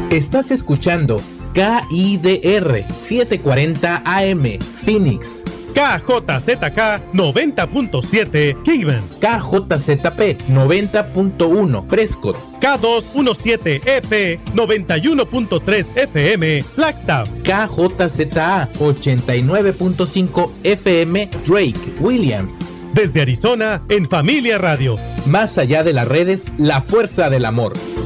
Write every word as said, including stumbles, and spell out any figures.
Estás escuchando K I D R setecientos cuarenta A M Phoenix. K J Z K noventa punto siete Kingman. K J Z P noventa punto uno Prescott. K doscientos diecisiete E P noventa y uno punto tres F M Flagstaff. K J Z A ochenta y nueve punto cinco F M Drake Williams. Desde Arizona, en Familia Radio. Más allá de las redes, la fuerza del amor.